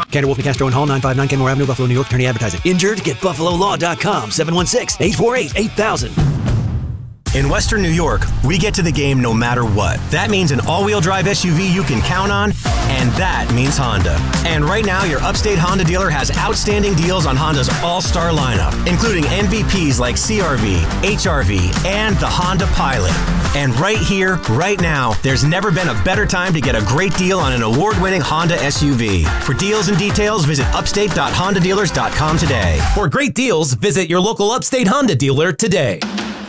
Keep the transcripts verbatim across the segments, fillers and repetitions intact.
Cantor, Wolf, Castro, and Hall, nine five nine Kenmore Avenue, Buffalo, New York. Attorney advertising. Injured? Get buffalo law dot com, seven one six, eight four eight, eight thousand. In Western New York, we get to the game no matter what. That means an all-wheel drive S U V you can count on, and that means Honda. And right now, your Upstate Honda dealer has outstanding deals on Honda's all-star lineup, including M V Ps like C R V, H R V, and the Honda Pilot. And right here, right now, there's never been a better time to get a great deal on an award-winning Honda S U V. For deals and details, visit upstate dot honda dealers dot com today. For great deals, visit your local Upstate Honda dealer today.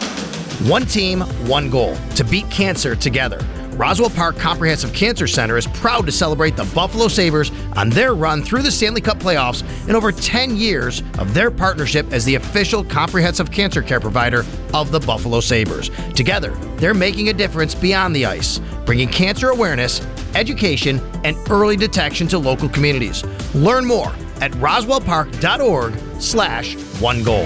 One team, one goal, to beat cancer together. Roswell Park Comprehensive Cancer Center is proud to celebrate the Buffalo Sabres on their run through the Stanley Cup playoffs in over ten years of their partnership as the official comprehensive cancer care provider of the Buffalo Sabres. Together, they're making a difference beyond the ice, bringing cancer awareness, education, and early detection to local communities. Learn more at roswell park dot org slash one goal.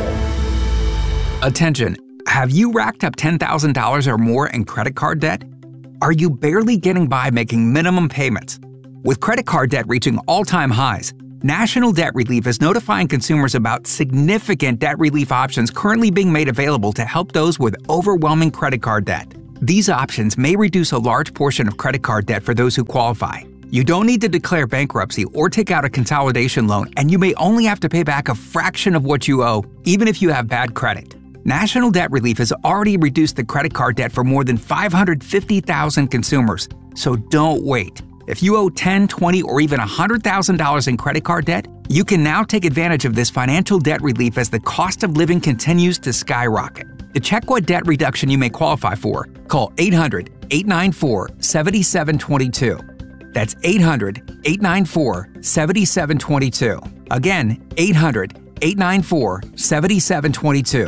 Attention. Have you racked up ten thousand dollars or more in credit card debt? Are you barely getting by making minimum payments? With credit card debt reaching all-time highs, National Debt Relief is notifying consumers about significant debt relief options currently being made available to help those with overwhelming credit card debt. These options may reduce a large portion of credit card debt for those who qualify. You don't need to declare bankruptcy or take out a consolidation loan, and you may only have to pay back a fraction of what you owe, even if you have bad credit. National Debt Relief has already reduced the credit card debt for more than five hundred fifty thousand consumers, so don't wait. If you owe ten thousand dollars, twenty thousand dollars, or even one hundred thousand dollars in credit card debt, you can now take advantage of this financial debt relief as the cost of living continues to skyrocket. To check what debt reduction you may qualify for, call eight hundred, eight nine four, seven seven two two. That's eight hundred, eight nine four, seven seven two two. Again, eight hundred, eight nine four, seven seven two two.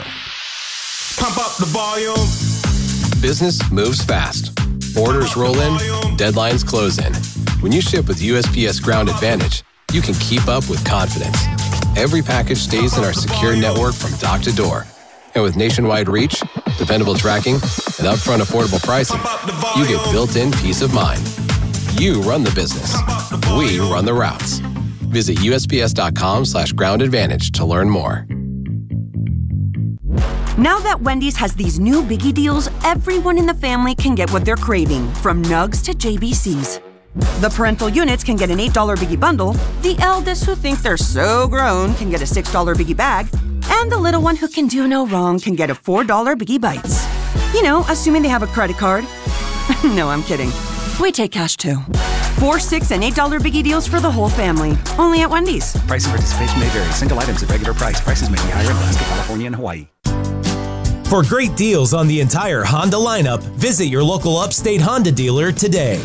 Pump up the volume. Business moves fast. Orders roll in, deadlines close in. When you ship with U S P S Ground Advantage, you can keep up with confidence. Every package stays in our secure network from dock to door. And with nationwide reach, dependable tracking, and upfront affordable pricing, you get built-in peace of mind. You run the business. We run the routes. Visit U S P S dot com slash ground advantage to learn more. Now that Wendy's has these new biggie deals, everyone in the family can get what they're craving, from nugs to J B Cs. The parental units can get an eight dollar biggie bundle, the eldest who think they're so grown can get a six dollar biggie bag, and the little one who can do no wrong can get a four dollar biggie bites. You know, assuming they have a credit card. No, I'm kidding. We take cash too. Four, six, and eight dollar biggie deals for the whole family. Only at Wendy's. Price and participation may vary. Single items at regular price. Prices may be higher in Alaska, California, and Hawaii. For great deals on the entire Honda lineup, visit your local Upstate Honda dealer today.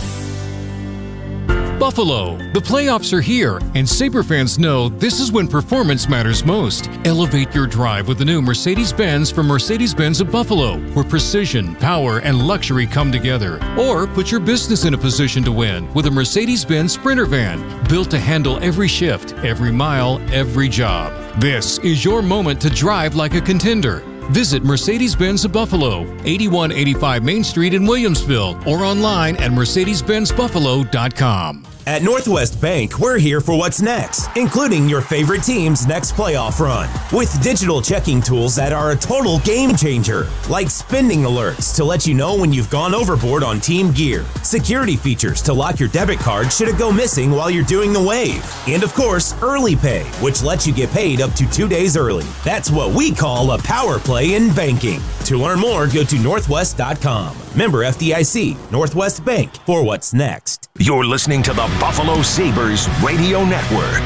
Buffalo, the playoffs are here, and Sabre fans know this is when performance matters most. Elevate your drive with the new Mercedes-Benz from Mercedes-Benz of Buffalo, where precision, power, and luxury come together. Or put your business in a position to win with a Mercedes-Benz Sprinter van, built to handle every shift, every mile, every job. This is your moment to drive like a contender. Visit Mercedes-Benz of Buffalo, eighty-one eighty-five Main Street in Williamsville, or online at mercedes benz buffalo dot com. At Northwest Bank, we're here for what's next, including your favorite team's next playoff run. With digital checking tools that are a total game changer, like spending alerts to let you know when you've gone overboard on team gear, security features to lock your debit card should it go missing while you're doing the wave, and of course, Early Pay, which lets you get paid up to two days early. That's what we call a power play in banking. To learn more, go to northwest dot com. Member F D I C, Northwest Bank, for what's next. You're listening to the Buffalo Sabres Radio Network.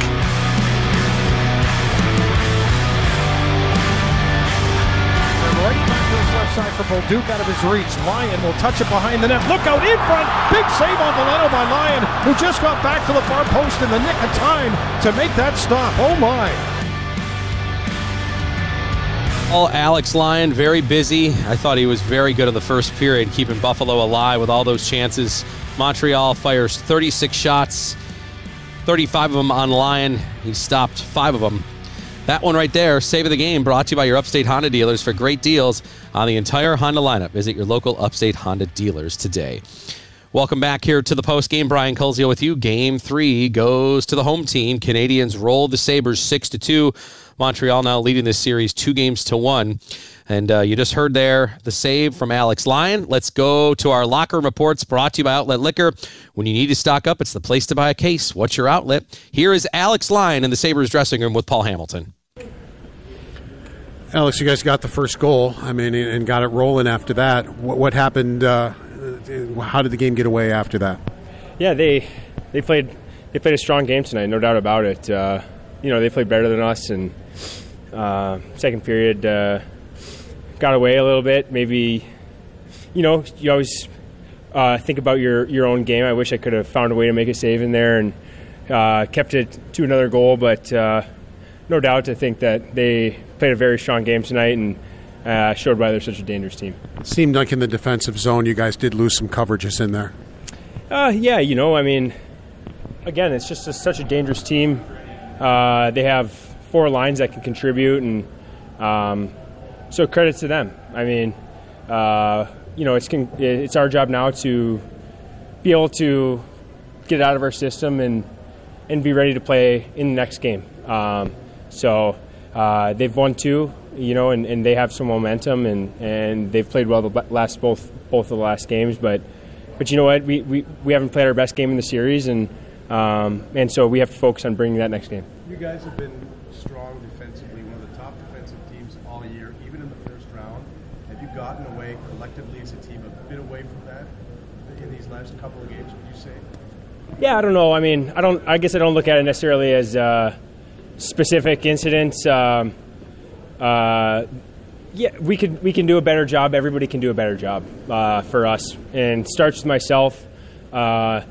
Right back to his left side for Bolduc out of his reach. Lyon will touch it behind the net. Look out in front. Big save on Valeno by Lyon, who just got back to the far post in the nick of time to make that stop. Oh my. Oh, Alex Lyon, very busy. I thought he was very good in the first period, keeping Buffalo alive with all those chances. Montreal fires thirty-six shots, thirty-five of them on Lyon. He stopped five of them. That one right there, save of the game, brought to you by your Upstate Honda dealers. For great deals on the entire Honda lineup, visit your local Upstate Honda dealers today. Welcome back here to the postgame. Brian Colzio with you. Game three goes to the home team. Canadians roll the Sabres six to two. Montreal now leading this series two games to one. And uh, you just heard there the save from Alex Lyon. Let's go to our locker room reports brought to you by Outlet Liquor. When you need to stock up, it's the place to buy a case. What's your outlet? Here is Alex Lyon in the Sabres dressing room with Paul Hamilton. Alex, you guys got the first goal, I mean, and got it rolling after that. What, what happened? Uh, how did the game get away after that? Yeah, they they played they played a strong game tonight, no doubt about it. Uh, you know, they played better than us, and uh, second period uh, got away a little bit. Maybe, you know, you always uh, think about your, your own game. I wish I could have found a way to make a save in there and uh, kept it to another goal, but uh, no doubt I think that they played a very strong game tonight and uh, showed why they're such a dangerous team. It seemed like in the defensive zone you guys did lose some coverages in there. Uh, yeah, you know, I mean, again, it's just a, such a dangerous team. Uh, they have four lines that can contribute, and um, so credit to them. I mean, uh, you know, it's it's our job now to be able to get it out of our system and and be ready to play in the next game. Um, so uh, they've won two, you know, and, and they have some momentum, and, and they've played well the last both both of the last games. But but you know what, we, we, we haven't played our best game in the series, and um, and so we have to focus on bringing that next game. You guys have been strong defensively, one of the top defensive teams all year, even in the first round. Have you gotten away collectively as a team a bit away from that in these last couple of games, would you say? Yeah, I don't know. I mean, I don't. I guess I don't look at it necessarily as uh, specific incidents. Um, uh, yeah, we could we can do a better job. Everybody can do a better job uh, for us, and it starts with myself. Uh,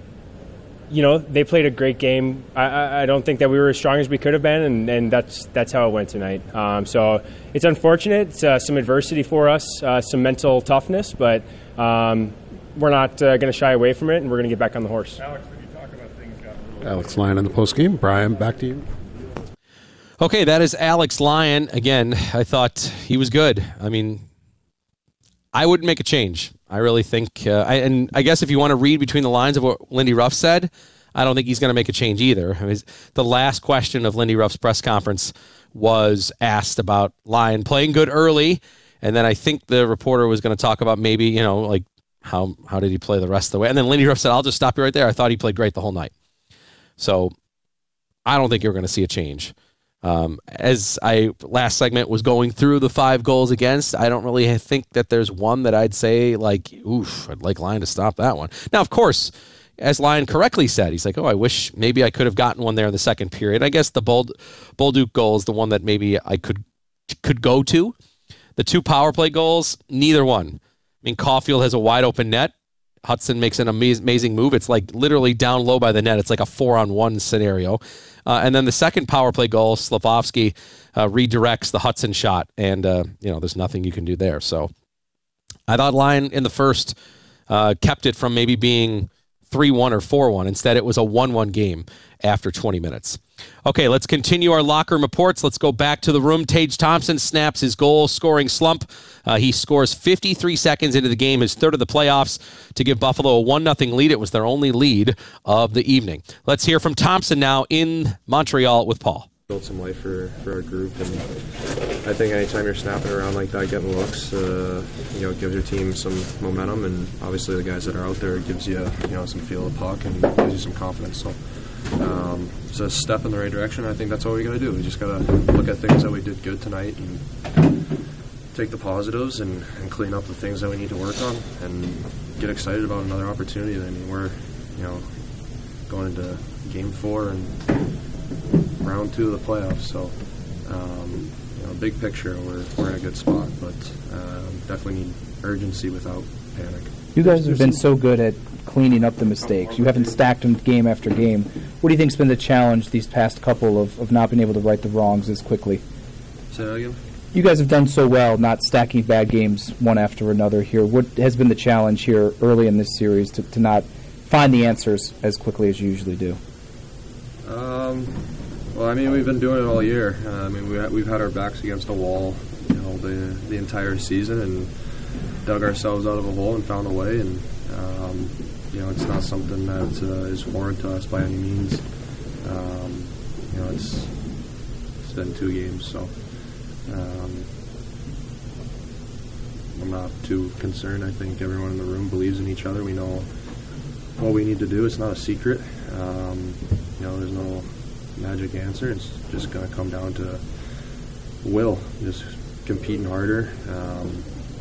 you know, they played a great game. I, I, I don't think that we were as strong as we could have been, and, and that's that's how it went tonight. Um, so it's unfortunate. It's, uh, some adversity for us, uh, some mental toughness, but um, we're not uh, going to shy away from it, and we're going to get back on the horse. Alex, when you talk about things got a little... Alex Lyon in the postgame. Brian, back to you. Okay, that is Alex Lyon. Again, I thought he was good. I mean, I wouldn't make a change. I really think, uh, I, and I guess if you want to read between the lines of what Lindy Ruff said, I don't think he's going to make a change either. I mean, the last question of Lindy Ruff's press conference was asked about Lyon playing good early, and then I think the reporter was going to talk about maybe, you know, like how how did he play the rest of the way? And then Lindy Ruff said, I'll just stop you right there. I thought he played great the whole night. So I don't think you're going to see a change. Um, as I last segment was going through the five goals against, I don't really think that there's one that I'd say like, oof, I'd like Lyon to stop that one. Now, of course, as Lyon correctly said, he's like, oh, I wish maybe I could have gotten one there in the second period. I guess the Bold, Bolduc goal is the one that maybe I could could go to. The two power play goals, neither one. I mean, Caulfield has a wide open net. Hudson makes an amazing move. It's like literally down low by the net. It's like a four-on-one scenario. Uh, and then the second power play goal, Slavovsky uh, redirects the Hudson shot, and uh, you know there's nothing you can do there. So I thought Lyon in the first uh, kept it from maybe being three one or four one. Instead, it was a one one game after twenty minutes. Okay, let's continue our locker room reports. Let's go back to the room. Tage Thompson snaps his goal-scoring slump. Uh, he scores fifty-three seconds into the game, his third of the playoffs, to give Buffalo a one nothing lead. It was their only lead of the evening. Let's hear from Thompson now in Montreal with Paul. Built some life for, for our group, and I think anytime you're snapping around like that, getting looks, uh, you know, it gives your team some momentum, and obviously the guys that are out there, it gives you, you know, some feel of the puck and gives you some confidence. So um, it's a step in the right direction. I think that's all we got to do. We just got to look at things that we did good tonight and take the positives and, and clean up the things that we need to work on and get excited about another opportunity. I mean, we're, you know, going into game four and round two of the playoffs, so um, you know, big picture, we're we're in a good spot, but uh, definitely need urgency without panic. You guys have been so good at cleaning up the mistakes. You haven't stacked them game after game. What do you think's been the challenge these past couple of, of not being able to right the wrongs as quickly? Say that again? You guys have done so well not stacking bad games one after another here. What has been the challenge here early in this series to, to not find the answers as quickly as you usually do? Um, well, I mean, we've been doing it all year. Uh, I mean, we ha- we've had our backs against a wall, you know, the the entire season, and dug ourselves out of a hole and found a way. And um, you know, it's not something that uh, is foreign to us by any means. Um, you know, it's it's been two games, so um, I'm not too concerned. I think everyone in the room believes in each other. We know what we need to do. It's not a secret. Um, you know, there's no magic answer. It's just going to come down to will, just competing harder. Um,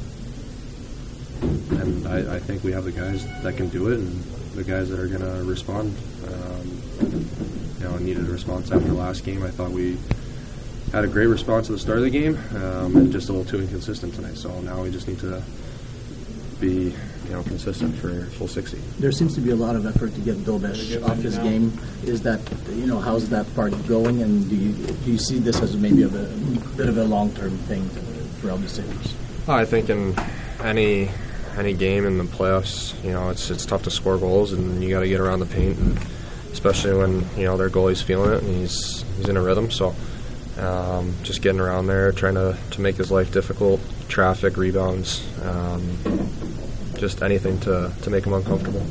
and I, I think we have the guys that can do it and the guys that are going to respond. Um, you know, I needed a response after last game. I thought we had a great response at the start of the game, um, and just a little too inconsistent tonight. So now we just need to be, you know, consistent for full sixty. There seems to be a lot of effort to get Bill Besh off his game. Is that, you know, how's that part going, and do you do you see this as maybe a bit, a bit of a long-term thing for L B Sabres? I think in any any game in the playoffs, you know, it's it's tough to score goals, and you got to get around the paint, and especially when, you know, their goalie's feeling it and he's he's in a rhythm. So um, just getting around there, trying to, to make his life difficult, traffic, rebounds, um, just anything to, to make him uncomfortable.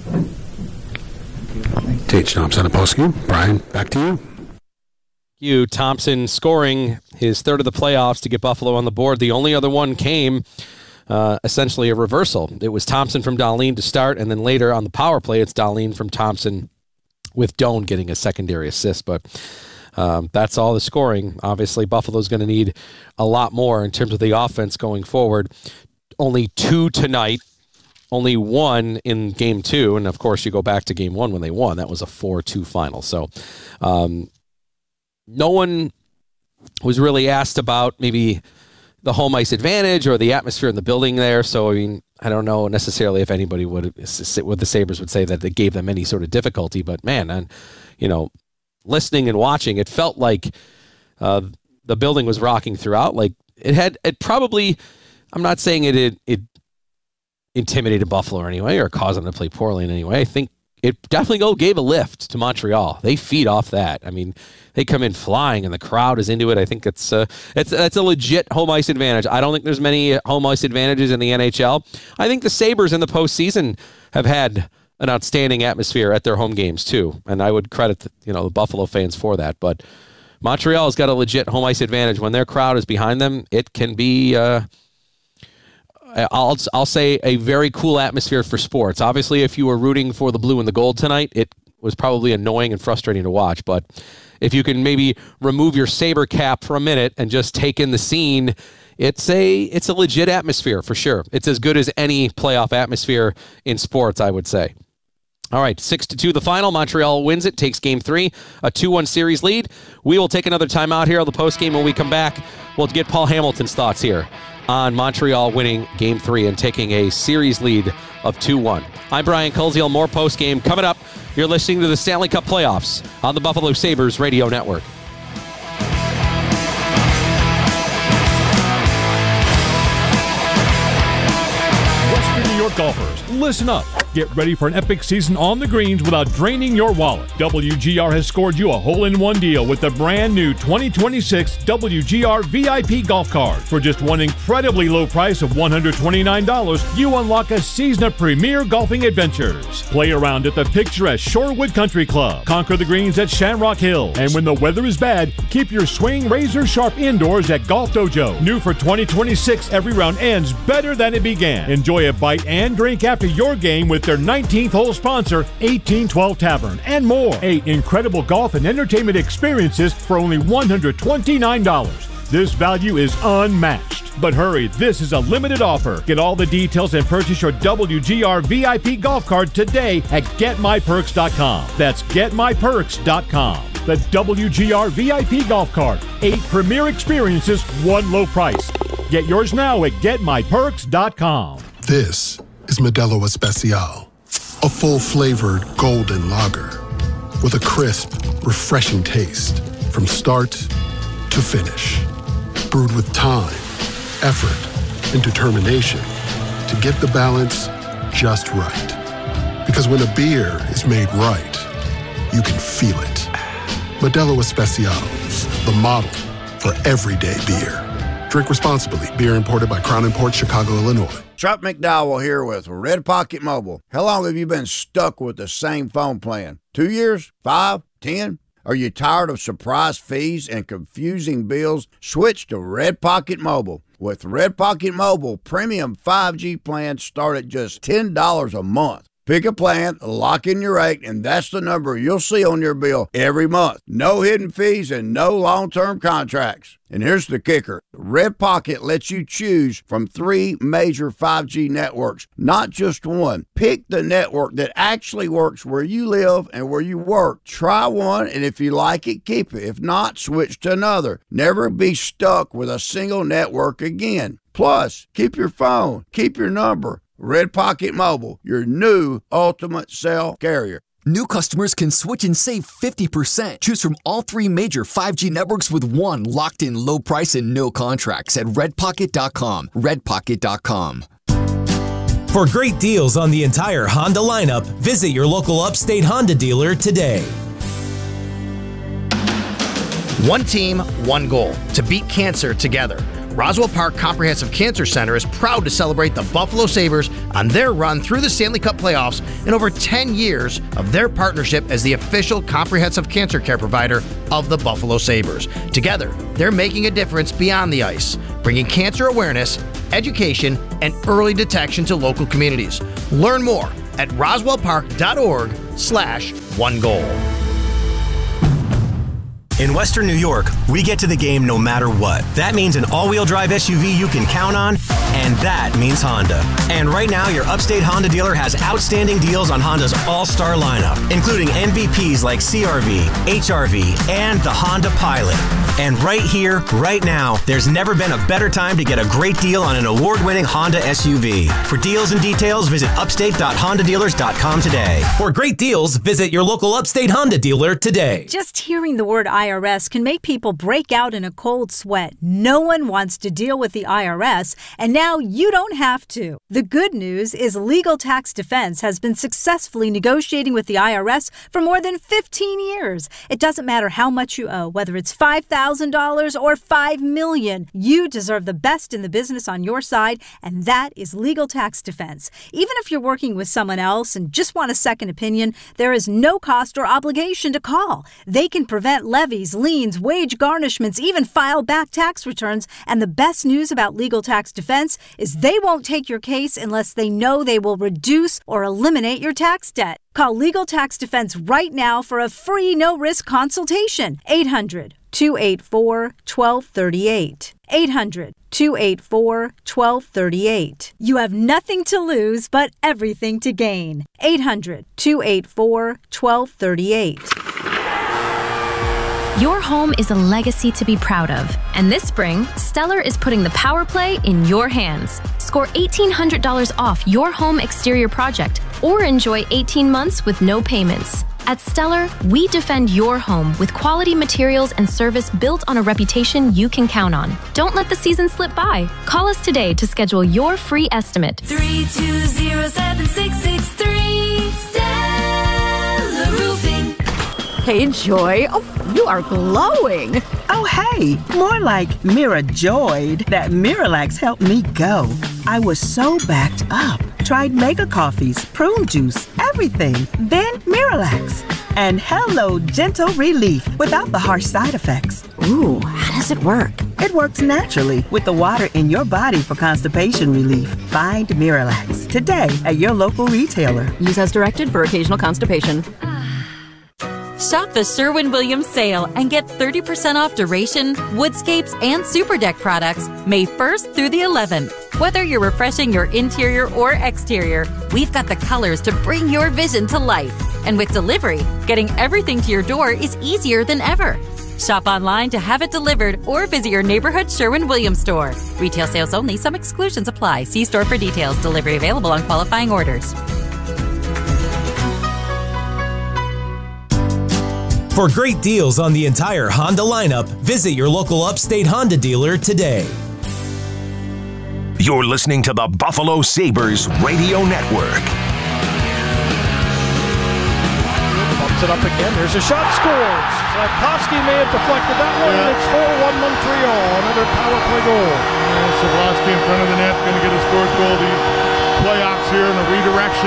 Tage Thompson, a postgame. Brian, back to you. You Thompson scoring his third of the playoffs to get Buffalo on the board. The only other one came uh, essentially a reversal. It was Thompson from Dahlin to start, and then later on the power play, it's Dahlin from Thompson with Doan getting a secondary assist. But um, that's all the scoring. Obviously, Buffalo's going to need a lot more in terms of the offense going forward. Only two tonight. Only one in game two. And, of course, you go back to game one when they won. That was a four two final. So um, no one was really asked about maybe the home ice advantage or the atmosphere in the building there. So, I mean, I don't know necessarily if anybody would, with the Sabres would say that it gave them any sort of difficulty. But, man, and, you know, listening and watching, it felt like uh, the building was rocking throughout. Like, it had, it probably, I'm not saying it, it, it intimidated Buffalo in any way or caused them to play poorly in any way. I think it definitely go gave a lift to Montreal. They feed off that. I mean, they come in flying and the crowd is into it. I think it's uh, it's that's a legit home ice advantage. I don't think there's many home ice advantages in the N H L. I think the Sabres in the postseason have had an outstanding atmosphere at their home games too, and I would credit the, you know the Buffalo fans for that. But Montreal's got a legit home ice advantage. When their crowd is behind them, it can be. Uh, I'll I'll say a very cool atmosphere for sports. Obviously, if you were rooting for the blue and the gold tonight, it was probably annoying and frustrating to watch. But if you can maybe remove your Sabre cap for a minute and just take in the scene, it's a it's a legit atmosphere for sure. It's as good as any playoff atmosphere in sports, I would say. All right, six to two the final. Montreal wins it, takes game three, a two one series lead. We will take another timeout here on the postgame. When we come back, we'll get Paul Hamilton's thoughts here on Montreal winning game three and taking a series lead of two one. I'm Brian Koziel. More postgame coming up. You're listening to the Stanley Cup Playoffs on the Buffalo Sabres Radio Network. Western New York golfers, listen up. Get ready for an epic season on the greens without draining your wallet. W G R has scored you a hole-in-one deal with the brand new twenty twenty-six W G R V I P golf card. For just one incredibly low price of one hundred twenty-nine dollars, you unlock a season of premier golfing adventures. Play around at the picturesque Shorewood Country Club. Conquer the greens at Shamrock Hill. And when the weather is bad, keep your swing razor sharp indoors at Golf Dojo. New for twenty twenty-six, every round ends better than it began. Enjoy a bite and drink after your game with their nineteenth hole sponsor, eighteen twelve Tavern, and more. Eight incredible golf and entertainment experiences for only one hundred twenty-nine dollars. This value is unmatched. But hurry, this is a limited offer. Get all the details and purchase your W G R V I P golf card today at get my perks dot com. That's get my perks dot com. The W G R V I P golf card. Eight premier experiences, one low price. Get yours now at get my perks dot com. This is Modelo Especial, a full-flavored golden lager with a crisp, refreshing taste from start to finish. Brewed with time, effort, and determination to get the balance just right. Because when a beer is made right, you can feel it. Modelo Especial, the model for everyday beer. Drink responsibly. Beer imported by Crown Imports, Chicago, Illinois. Chuck McDowell here with Red Pocket Mobile. How long have you been stuck with the same phone plan? Two years? Five? Ten? Are you tired of surprise fees and confusing bills? Switch to Red Pocket Mobile. With Red Pocket Mobile, premium five G plans start at just ten dollars a month. Pick a plan, lock in your rate, and that's the number you'll see on your bill every month. No hidden fees and no long-term contracts. And here's the kicker. Red Pocket lets you choose from three major five G networks, not just one. Pick the network that actually works where you live and where you work. Try one, and if you like it, keep it. If not, switch to another. Never be stuck with a single network again. Plus, keep your phone, keep your number. Red Pocket Mobile, your new ultimate cell carrier. New customers can switch and save fifty percent. Choose from all three major five G networks with one locked-in low price and no contracts at red pocket dot com. red pocket dot com. For great deals on the entire Honda lineup, visit your local Upstate Honda dealer today. One team, one goal. To beat cancer together. Roswell Park Comprehensive Cancer Center is proud to celebrate the Buffalo Sabres on their run through the Stanley Cup playoffs in over ten years of their partnership as the official comprehensive cancer care provider of the Buffalo Sabres. Together, they're making a difference beyond the ice, bringing cancer awareness, education, and early detection to local communities. Learn more at roswell park dot org slash one goal. In Western New York, we get to the game no matter what. That means an all-wheel drive S U V you can count on, and that means Honda. And right now, your Upstate Honda dealer has outstanding deals on Honda's all-star lineup, including M V Ps like C R V, H R V, and the Honda Pilot. And right here, right now, there's never been a better time to get a great deal on an award-winning Honda S U V. For deals and details, visit upstate dot honda dealers dot com today. For great deals, visit your local Upstate Honda dealer today. Just hearing the word I R S can make people break out in a cold sweat. No one wants to deal with the I R S, and now you don't have to. The good news is Legal Tax Defense has been successfully negotiating with the I R S for more than fifteen years. It doesn't matter how much you owe, whether it's five thousand dollars or five million dollars. You deserve the best in the business on your side, and that is Legal Tax Defense. Even if you're working with someone else and just want a second opinion, there is no cost or obligation to call. They can prevent levies, liens, wage garnishments, even file back tax returns. And the best news about Legal Tax Defense is they won't take your case unless they know they will reduce or eliminate your tax debt. Call Legal Tax Defense right now for a free no-risk consultation. eight hundred, two eight four, one two three eight. eight hundred, two eight four, one two three eight. You have nothing to lose but everything to gain. eight hundred, two eight four, one two three eight. Your home is a legacy to be proud of. And this spring, Stellar is putting the power play in your hands. Score eighteen hundred dollars off your home exterior project or enjoy eighteen months with no payments. At Stellar, we defend your home with quality materials and service built on a reputation you can count on. Don't let the season slip by. Call us today to schedule your free estimate. three two zero, seven six six three. Stellar Roofing. Hey, Joy. Oh, you are glowing. Oh, hey. More like Mira joyed that Miralax helped me go. I was so backed up. Tried mega coffees, prune juice, everything. Then Miralax. And hello, gentle relief without the harsh side effects. Ooh, how does it work? It works naturally with the water in your body for constipation relief. Find Miralax today at your local retailer. Use as directed for occasional constipation. Shop the Sherwin-Williams sale and get thirty percent off Duration, Woodscapes, and Super Deck products May first through the eleventh. Whether you're refreshing your interior or exterior, we've got the colors to bring your vision to life. And with delivery, getting everything to your door is easier than ever. Shop online to have it delivered or visit your neighborhood Sherwin-Williams store. Retail sales only. Some exclusions apply. See store for details. Delivery available on qualifying orders. For great deals on the entire Honda lineup, visit your local Upstate Honda dealer today. You're listening to the Buffalo Sabres Radio Network. it up again. There's a shot, scores. Slavkovsky may have deflected that one, Yeah. and it's four one Montreal. Another power play goal. Yeah, Slavkovsky in front of the net, going to get his fourth goal. The playoffs here in a redirection.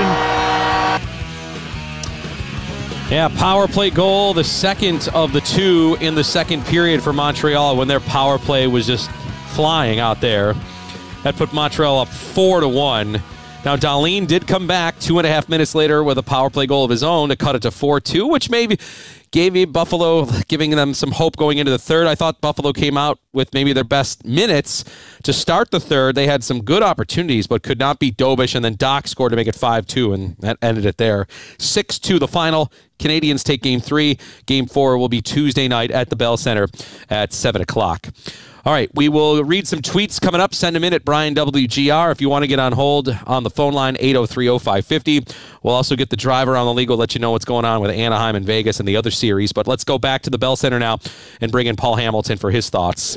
Yeah, power play goal, the second of the two in the second period for Montreal when their power play was just flying out there. That put Montreal up four to one. Now, Dahlin did come back two and a half minutes later with a power play goal of his own to cut it to four two, which maybe gave me Buffalo, giving them some hope going into the third. I thought Buffalo came out with maybe their best minutes to start the third. They had some good opportunities, but could not beat Dobish, and then Doc scored to make it five two, and that ended it there. six two the final. Canadians take game three. Game four will be Tuesday night at the Bell Center at seven o'clock. All right, we will read some tweets coming up. Send them in at Brian W G R if you want to get on hold on the phone line, eight oh three oh five five oh. We'll also get the driver on the league. We'll let you know what's going on with Anaheim and Vegas and the other series. But let's go back to the Bell Center now and bring in Paul Hamilton for his thoughts.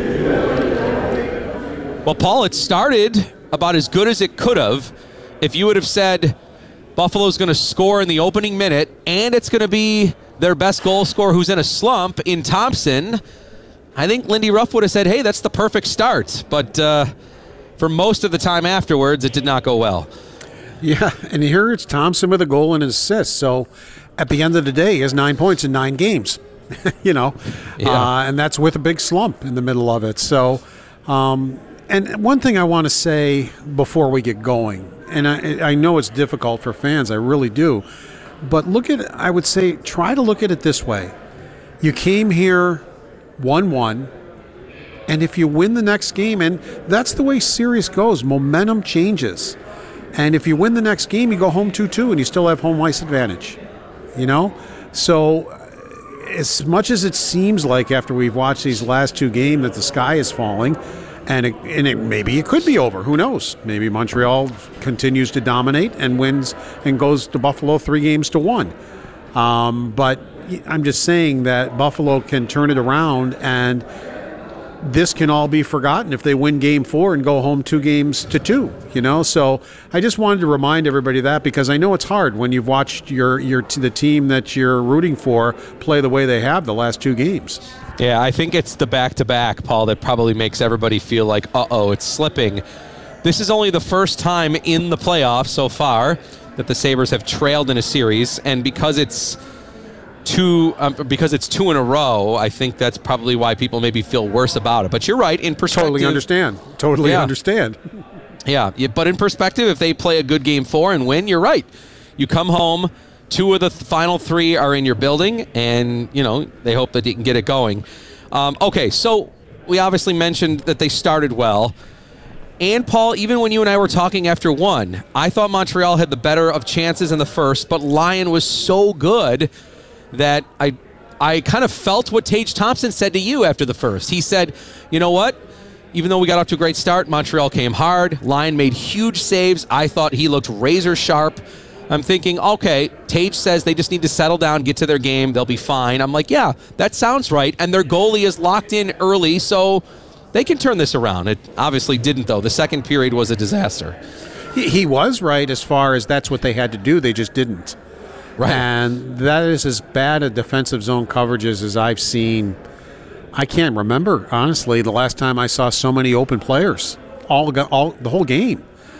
Well, Paul, it started about as good as it could have if you would have said Buffalo's going to score in the opening minute and it's going to be their best goal scorer who's in a slump in Thompson. I think Lindy Ruff would have said, hey, that's the perfect start. But uh, for most of the time afterwards, it did not go well. Yeah, and here it's Thompson with a goal and an assist. So at the end of the day, he has nine points in nine games. you know, Yeah. uh, and that's with a big slump in the middle of it. So, um, and one thing I want to say before we get going, and I, I know it's difficult for fans, I really do, but look at, I would say, try to look at it this way. You came here one one, and if you win the next game, and that's the way series goes, momentum changes. And if you win the next game, you go home two two, and you still have home ice advantage. You know? So as much as it seems like after we've watched these last two games that the sky is falling, and it, and it, maybe it could be over. Who knows? Maybe Montreal continues to dominate and wins and goes to Buffalo three games to one. Um, but I'm just saying that Buffalo can turn it around, and this can all be forgotten if they win game four and go home two games to two, you know? So I just wanted to remind everybody that, because I know it's hard when you've watched your, your the team that you're rooting for play the way they have the last two games. Yeah, I think it's the back-to-back, Paul, that probably makes everybody feel like, uh-oh, it's slipping. This is only the first time in the playoffs so far that the Sabres have trailed in a series, and because it's two um, because it's two in a row, I think that's probably why people maybe feel worse about it. But you're right, in perspective. Totally understand. Totally Yeah. understand. Yeah, yeah, but in perspective, if they play a good game four and win, you're right. You come home, two of the th- final three are in your building, and, you know, they hope that you can get it going. Um, okay, so we obviously mentioned that they started well. And, Paul, even when you and I were talking after one, I thought Montreal had the better of chances in the first, but Lyon was so good that I I kind of felt what Tage Thompson said to you after the first. He said, you know what? Even though we got off to a great start, Montreal came hard. Lyon made huge saves. I thought he looked razor sharp. I'm thinking, okay, Tage says they just need to settle down, get to their game, they'll be fine. I'm like, yeah, that sounds right. And their goalie is locked in early, so they can turn this around. It obviously didn't, though. The second period was a disaster. He, he was right as far as that's what they had to do. They just didn't. Right. And that is as bad a defensive zone coverages as I've seen. I can't remember, honestly, the last time I saw so many open players, all, all the whole game.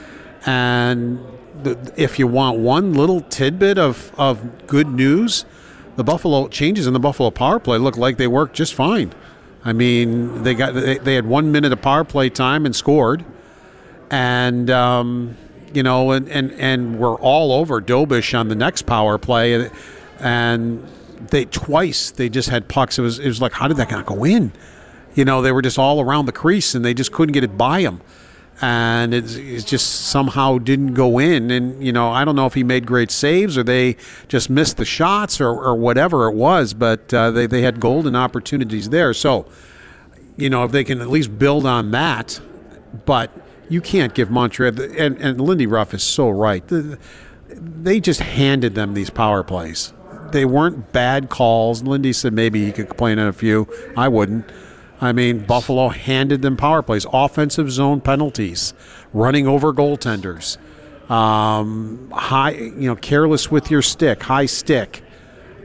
And the, if you want one little tidbit of, of good news, the Buffalo changes in the Buffalo power play looked like they worked just fine. I mean, they got they, they had one minute of power play time and scored. And... Um, You know, and, and, and we're all over Dobish on the next power play, and they twice they just had pucks. It was it was like, how did that not go in? You know, they were just all around the crease, and they just couldn't get it by him, and it, it just somehow didn't go in. And you know, I don't know if he made great saves or they just missed the shots or, or whatever it was, but uh, they they had golden opportunities there. So, you know, if they can at least build on that, but. You can't give Montreal, and, and Lindy Ruff is so right. They just handed them these power plays. They weren't bad calls. Lindy said maybe he could complain on a few. I wouldn't. I mean, Buffalo handed them power plays, offensive zone penalties, running over goaltenders, um, high, you know, careless with your stick, high stick.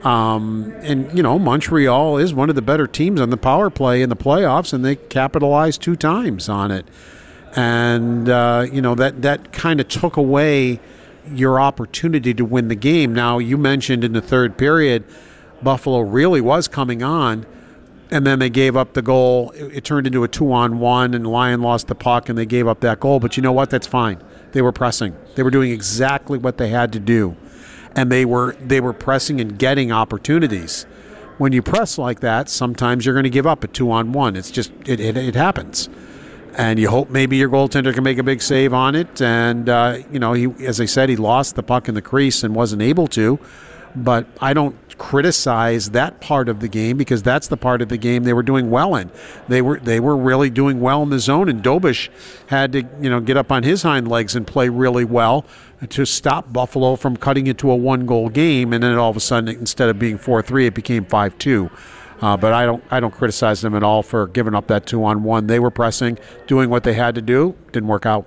Um, and, you know, Montreal is one of the better teams on the power play in the playoffs, and they capitalized two times on it. And, uh, you know, that, that kind of took away your opportunity to win the game. Now, you mentioned in the third period, Buffalo really was coming on, and then they gave up the goal. It, it turned into a two-on-one, and Lyon lost the puck, and they gave up that goal. But you know what? That's fine. They were pressing. They were doing exactly what they had to do. And they were they were pressing and getting opportunities. When you press like that, sometimes you're going to give up a two-on-one. It's just, it, it, it happens. And you hope maybe your goaltender can make a big save on it. And, uh, you know, he, as I said, he lost the puck in the crease and wasn't able to. But I don't criticize that part of the game, because that's the part of the game they were doing well in. They were they were really doing well in the zone, and Dobish had to, you know, get up on his hind legs and play really well to stop Buffalo from cutting into a one-goal game. And then all of a sudden, instead of being four three, it became five two. Uh, but I don't I don't criticize them at all for giving up that two-on-one. They were pressing, doing what they had to do. Didn't work out.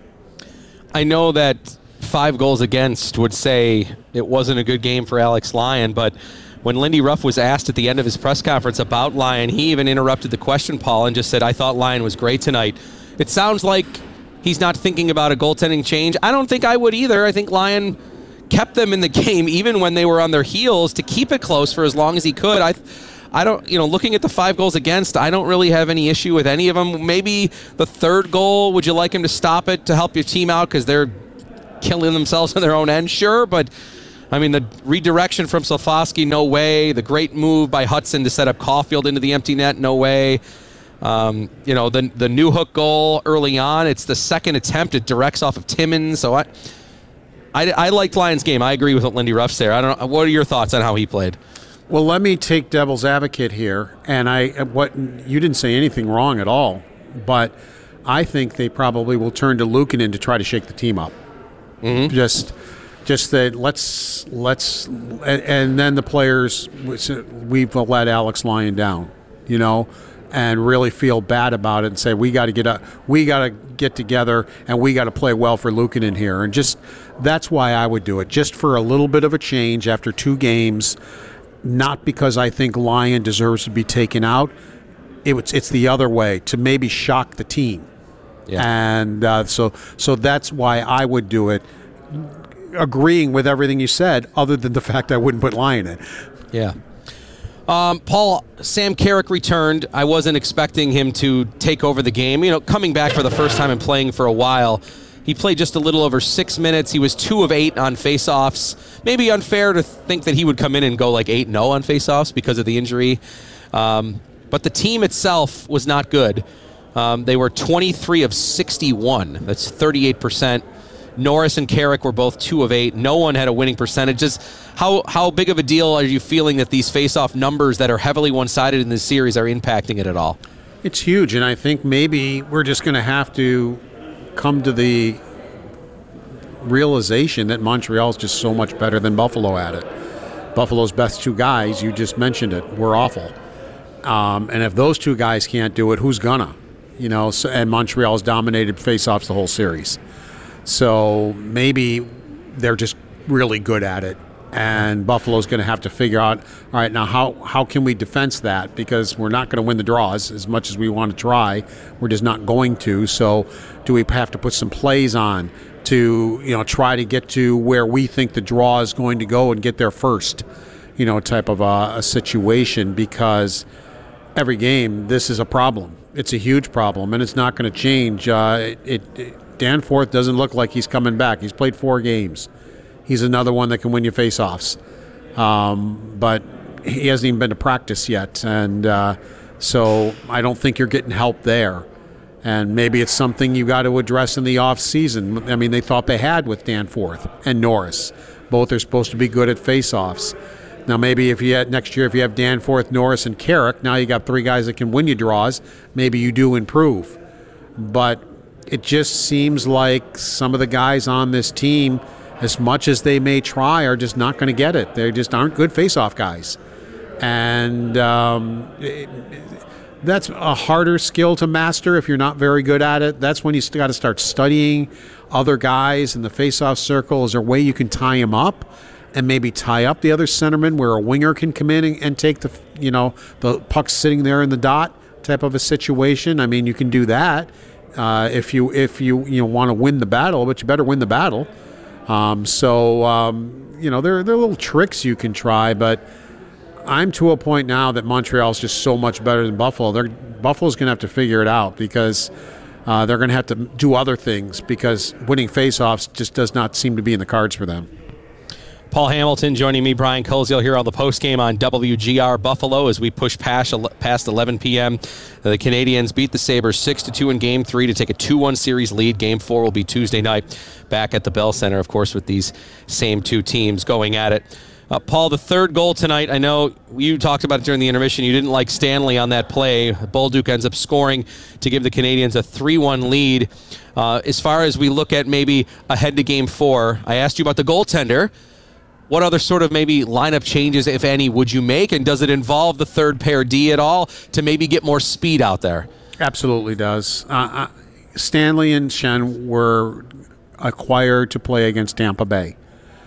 I know that five goals against would say it wasn't a good game for Alex Lyon, but when Lindy Ruff was asked at the end of his press conference about Lyon, he even interrupted the question, Paul, and just said, I thought Lyon was great tonight. It sounds like he's not thinking about a goaltending change. I don't think I would either. I think Lyon kept them in the game even when they were on their heels to keep it close for as long as he could. I I don't, you know, looking at the five goals against, I don't really have any issue with any of them. Maybe the third goal, would you like him to stop it to help your team out because they're killing themselves on their own end? Sure, but I mean, the redirection from Slafkovsky, no way. The great move by Hudson to set up Caulfield into the empty net, no way. Um, you know, the the new hook goal early on, it's the second attempt. It directs off of Timmins. So I, I, I liked Lyon's game. I agree with what Lindy Ruff's there. I don't know. What are your thoughts on how he played? Well, let me take devil's advocate here. And I, what you didn't say anything wrong at all, but I think they probably will turn to Luukkonen to try to shake the team up. Mm-hmm. Just, just that let's let's, and, and then the players, we've let Alex Lyon down, you know, and really feel bad about it and say we got to get up, we got to get together, and we got to play well for Luukkonen here, and just that's why I would do it, just for a little bit of a change after two games, not because I think Lyon deserves to be taken out. It, it's the other way, to maybe shock the team. Yeah. And uh, so so that's why I would do it, agreeing with everything you said, other than the fact I wouldn't put Lyon in. Yeah. Um, Paul, Sam Carrick returned. I wasn't expecting him to take over the game. You know, coming back for the first time and playing for a while, he played just a little over six minutes. He was two of eight on faceoffs. Maybe unfair to think that he would come in and go like eight and oh on faceoffs because of the injury. Um, but the team itself was not good. Um, they were twenty-three of sixty-one. That's thirty-eight percent. Norris and Carrick were both two of eight. No one had a winning percentage. Just how how big of a deal are you feeling that these face-off numbers that are heavily one-sided in this series are impacting it at all? It's huge, and I think maybe we're just going to have to come to the realization that Montreal's just so much better than Buffalo at it. Buffalo's best two guys, you just mentioned it, were awful. Um, and if those two guys can't do it, who's gonna? You know, so, and Montreal's dominated face-offs the whole series. So maybe they're just really good at it, and Buffalo's going to have to figure out, all right, now how, how can we defense that? Because we're not going to win the draws as much as we want to try. We're just not going to. So do we have to put some plays on to, you know, try to get to where we think the draw is going to go and get there first, you know, type of a, a situation, because every game this is a problem. It's a huge problem, and it's not going to change. Uh, it, it, it Danforth doesn't look like he's coming back. He's played four games. He's another one that can win you face-offs. Um, but he hasn't even been to practice yet. And uh, so I don't think you're getting help there. And maybe it's something you got to address in the off-season. I mean, they thought they had with Danforth and Norris. Both are supposed to be good at face-offs. Now, maybe if you had, next year, if you have Danforth, Norris, and Carrick, now you got three guys that can win you draws. Maybe you do improve. But it just seems like some of the guys on this team, as much as they may try, are just not going to get it. They just aren't good face-off guys. And um, it, that's a harder skill to master if you're not very good at it. That's when you got to start studying other guys in the face-off circle. Is there a way you can tie them up and maybe tie up the other centerman where a winger can come in and, and take the, you know, the puck sitting there in the dot type of a situation. I mean, you can do that uh, if you if you you know want to win the battle, but you better win the battle. Um, so um, you know, there there are little tricks you can try, but I'm to a point now that Montreal is just so much better than Buffalo. They're, Buffalo's going to have to figure it out because uh, they're going to have to do other things because winning faceoffs just does not seem to be in the cards for them. Paul Hamilton joining me, Brian Koziel, here on the postgame on W G R Buffalo as we push past, past eleven p.m. The Canadiens beat the Sabres six to two in Game three to take a two one series lead. Game four will be Tuesday night back at the Bell Center, of course, with these same two teams going at it. Uh, Paul, the third goal tonight, I know you talked about it during the intermission. You didn't like Stanley on that play. Bolduc ends up scoring to give the Canadiens a three one lead. Uh, as far as we look at maybe ahead to Game four, I asked you about the goaltender. What other sort of maybe lineup changes, if any, would you make? And does it involve the third pair D at all to maybe get more speed out there? Absolutely does. Uh, uh, Stanley and Schenn were acquired to play against Tampa Bay.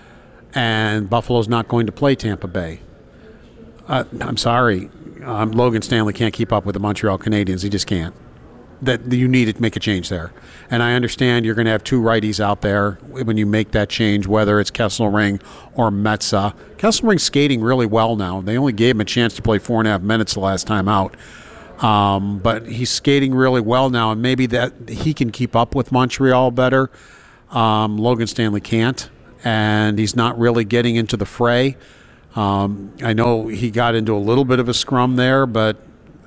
And Buffalo's not going to play Tampa Bay. Uh, I'm sorry. Um, Logan Stanley can't keep up with the Montreal Canadiens. He just can't. That you need to make a change there. And I understand you're going to have two righties out there when you make that change, whether it's Kesselring or Metza. Kesselring's skating really well now. They only gave him a chance to play four and a half minutes the last time out. Um, but he's skating really well now, and maybe that he can keep up with Montreal better. Um, Logan Stanley can't, and he's not really getting into the fray. Um, I know he got into a little bit of a scrum there, but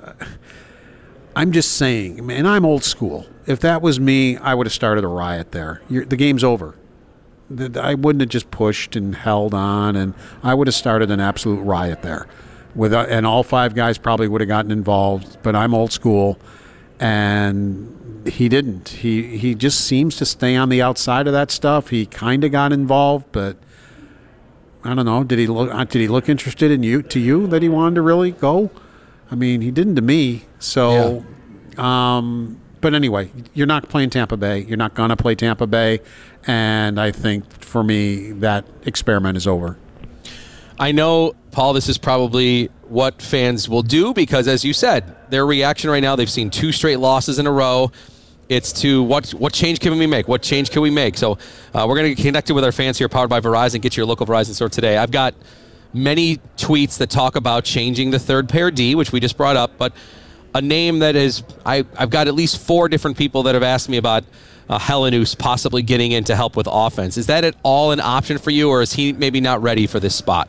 I'm just saying, and I'm old school. If that was me, I would have started a riot there. You're, the game's over. The, I wouldn't have just pushed and held on, and I would have started an absolute riot there. With uh, and all five guys probably would have gotten involved, but I'm old school, and he didn't. He he just seems to stay on the outside of that stuff. He kind of got involved, but I don't know. Did he look? Did he look interested in you? To you that he wanted to really go? I mean, he didn't to me. So, yeah. um, but anyway, you're not playing Tampa Bay. You're not going to play Tampa Bay. And I think, for me, that experiment is over. I know, Paul, this is probably what fans will do because, as you said, their reaction right now, they've seen two straight losses in a row. It's to what what change can we make? What change can we make? So uh, we're going to get connected with our fans here, powered by Verizon. Get your local Verizon store today. I've got many tweets that talk about changing the third pair D, which we just brought up, but a name that is, I, I've got at least four different people that have asked me about uh, Helenius possibly getting in to help with offense. Is that at all an option for you, or is he maybe not ready for this spot?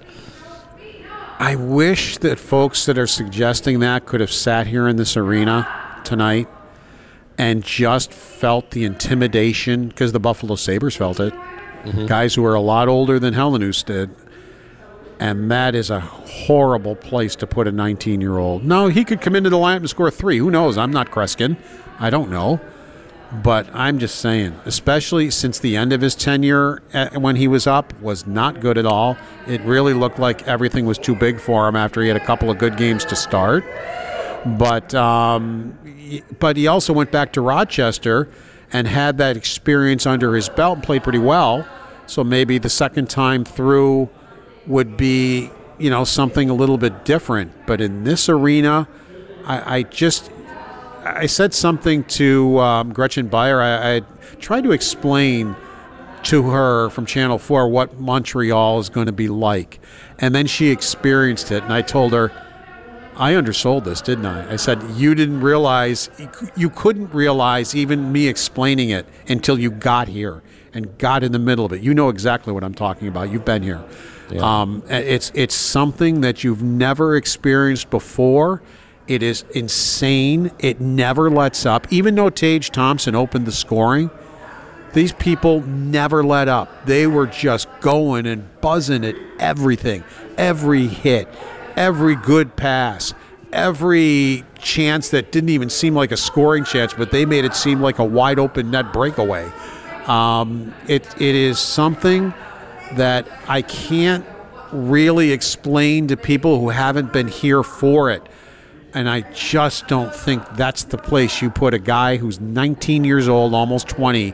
I wish that folks that are suggesting that could have sat here in this arena tonight and just felt the intimidation, because the Buffalo Sabres felt it. Mm-hmm. Guys who are a lot older than Helenius did. And that is a horrible place to put a nineteen-year-old. No, he could come into the lineup and score three. Who knows? I'm not Kreskin. I don't know. But I'm just saying, especially since the end of his tenure when he was up was not good at all. It really looked like everything was too big for him after he had a couple of good games to start. But, um, but he also went back to Rochester and had that experience under his belt and played pretty well. So maybe the second time through would be, you know, something a little bit different. But in this arena, I, I just, I said something to um, Gretchen Bayer. I, I tried to explain to her from Channel four what Montreal is going to be like. And then she experienced it, and I told her, I undersold this, didn't I? I said, you didn't realize, you couldn't realize even me explaining it until you got here and got in the middle of it. You know exactly what I'm talking about. You've been here. Yeah. Um, it's it's something that you've never experienced before. It is insane. It never lets up. Even though Tage Thompson opened the scoring, these people never let up. They were just going and buzzing at everything, every hit, every good pass, every chance that didn't even seem like a scoring chance, but they made it seem like a wide open net breakaway. Um, it it is something that I can't really explain to people who haven't been here for it. And I just don't think that's the place you put a guy who's nineteen years old, almost twenty,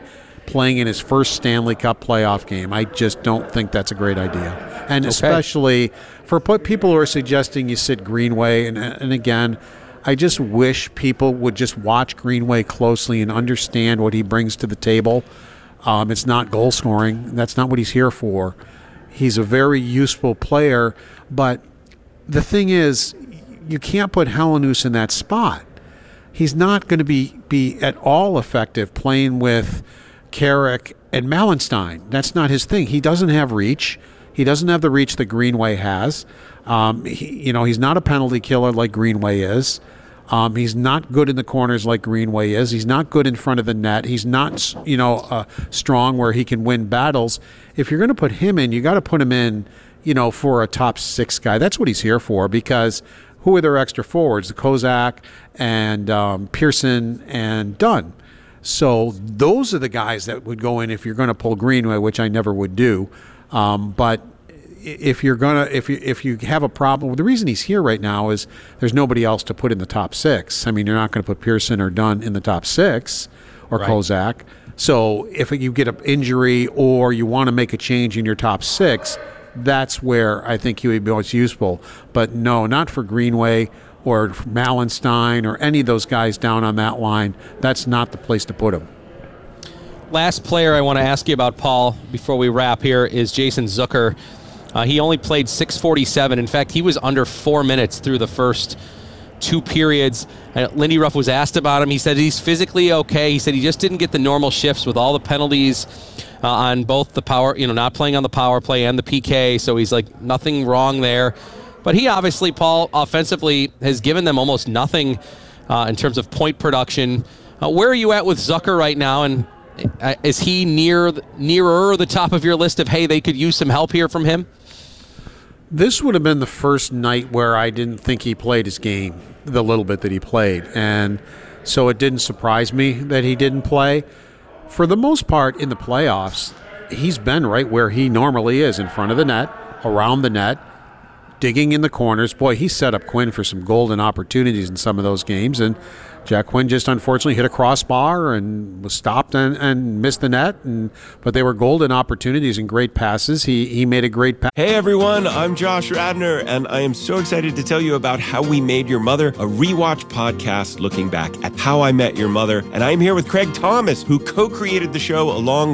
playing in his first Stanley Cup playoff game. I just don't think that's a great idea. And Okay. especially for p- people who are suggesting you sit Greenway, and, and again, I just wish people would just watch Greenway closely and understand what he brings to the table. Um, it's not goal scoring. That's not what he's here for. He's a very useful player, but the thing is, you can't put Helenius in that spot. He's not going to be, be at all effective playing with Carrick and Malenstein. That's not his thing. He doesn't have reach. He doesn't have the reach that Greenway has. Um, he, you know, he's not a penalty killer like Greenway is. Um, he's not good in the corners like Greenway is. He's not good in front of the net. He's not, you know, uh, strong where he can win battles. If you're going to put him in, you got to put him in, you know, for a top six guy. That's what he's here for, because who are their extra forwards? The Kozak and um, Pearson and Dunn. So those are the guys that would go in if you're going to pull Greenway, which I never would do. Um, but if you're gonna, if you if you have a problem, well, the reason he's here right now is there's nobody else to put in the top six. I mean, you're not going to put Pearson or Dunn in the top six or Right. Kozak. So if you get an injury or you want to make a change in your top six, that's where I think he would be most useful. But no, not for Greenway or Malenstein or any of those guys down on that line. That's not the place to put him. Last player I want to ask you about, Paul, before we wrap here, is Jason Zucker. Uh, he only played six forty-seven. In fact, he was under four minutes through the first two periods. Uh, Lindy Ruff was asked about him. He said he's physically okay. He said he just didn't get the normal shifts with all the penalties uh, on both the power, you know, not playing on the power play and the P K. So he's like, nothing wrong there. But he obviously, Paul, offensively has given them almost nothing uh, in terms of point production. Uh, where are you at with Zucker right now? And uh, is he near nearer the top of your list of, hey, they could use some help here from him? This would have been the first night where I didn't think he played his game, the little bit that he played. And so it didn't surprise me that he didn't play. For the most part in the playoffs, he's been right where he normally is, in front of the net, around the net, digging in the corners. Boy, he set up Quinn for some golden opportunities in some of those games, and Jack Quinn just unfortunately hit a crossbar and was stopped and, and missed the net. And but they were golden opportunities and great passes. He he made a great pass. Hey everyone, I'm Josh Radner, and I am so excited to tell you about How We Made Your Mother, a rewatch podcast looking back at How I Met Your Mother. And I'm here with Craig Thomas, who co-created the show along